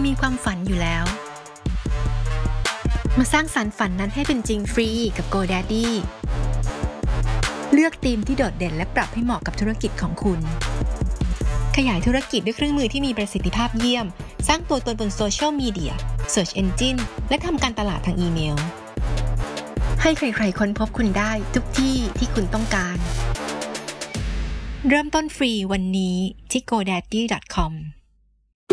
มีความฝันอยู่แล้วมาสร้างสรรค์ฝันนั้นให้เป็นจริงฟรีกับ GoDaddy เลือกธีมที่โดดเด่นและปรับให้เหมาะกับธุรกิจของคุณขยายธุรกิจด้วยเครื่องมือที่มีประสิทธิภาพเยี่ยมสร้างตัวตนบนโซเชียลมีเดีย Search Engine และทำการตลาดทางอีเมลให้ใครๆค้นพบคุณได้ทุกที่ที่คุณต้องการเริ่มต้นฟรีวันนี้ที่ godaddy.com